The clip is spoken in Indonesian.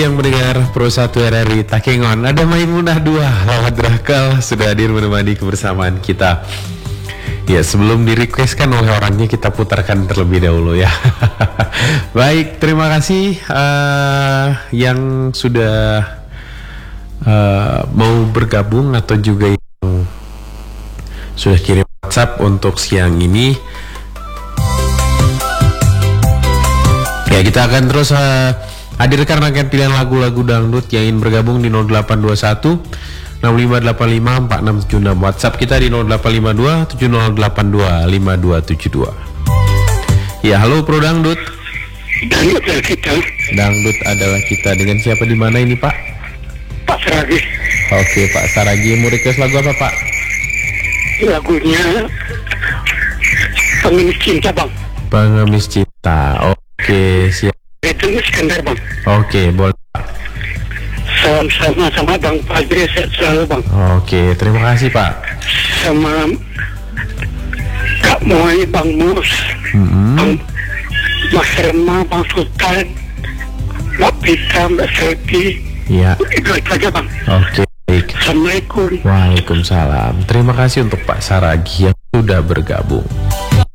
Yang mendengar Pro 1 RRI Takengon, ada Maimunah 2 Lawat Drakal sudah hadir menemani kebersamaan kita. Ya, sebelum di-requestkan oleh orangnya, kita putarkan terlebih dahulu ya. Baik, terima kasih yang sudah mau bergabung atau juga yang sudah kirim WhatsApp untuk siang ini. Ya, kita akan terus hadirkan rangkaian pilihan lagu-lagu dangdut yang ingin bergabung di 0821 6585 4676. WhatsApp kita di 0852 7082 5272. Ya, halo Pro Dangdut. Dangdut adalah kita. Dangdut adalah kita. Dengan siapa di mana ini, Pak? Pak Saragi. Oke, Pak Saragi, mau request lagu apa, Pak? Lagunya Pengemis Cinta, Bang. Pengemis Cinta. Oke, siap. Itu Iskandar, Bang. Oke, boleh. Salam sama Bang Fadri, sehat selalu, Bang. Oke, terima kasih, Pak. Sama Kak Moai, Bang Mus, Bang Mas Rema, Bang Sultan, Mbak Pita, Mbak Selvi. Ya. Itu aja, Bang. Oke, baik. Assalamualaikum. Waalaikumsalam. Terima kasih untuk Pak Saragi yang sudah bergabung.